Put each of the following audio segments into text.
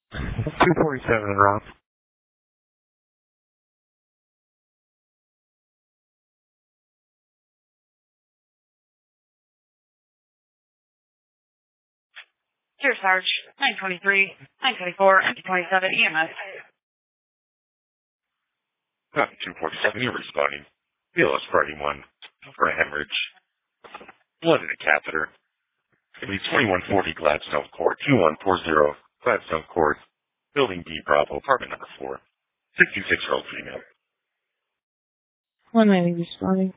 247 Ross. Here, Sarge. 923, 924, and 27 EMS. Copy 247, you're responding. BLS Friday 1 for a hemorrhage. Blood in a catheter. It'll be 2140 Gladstone Court, 2140 Gladstone Court, Building B Bravo, apartment number 4. 66-year-old female. 190 responding.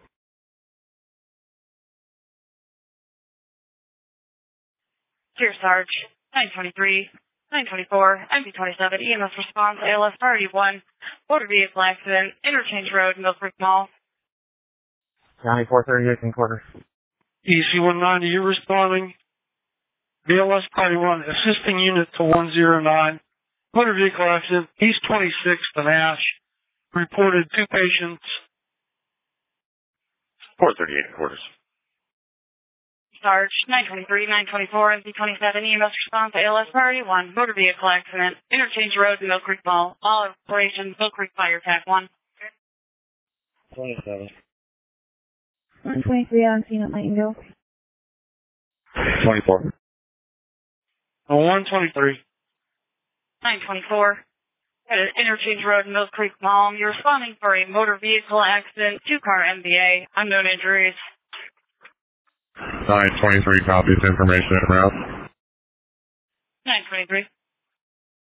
Here, Sarge. 923, 924, MP27, EMS response, ALS priority 1, motor vehicle accident, Interchange Road, Mill Creek Mall. County 438 and quarter. EC 190, you're responding. BLS Party 1, assisting unit to 109. Motor vehicle accident, East 26th and Ash. Reported 2 patients. 438 quarters. Sarge, 923, 924, MP27, EMS response, ALS priority 1, motor vehicle accident, Interchange Road, Mill Creek Mall. All operations, Mill Creek Fire Attack 1. 27. 123 on scene at Nightingale. 24. 123. 924. At Interchange Road, Mill Creek Mall. You're responding for a motor vehicle accident, 2-car MVA, unknown injuries. 923 copies information en route. 923.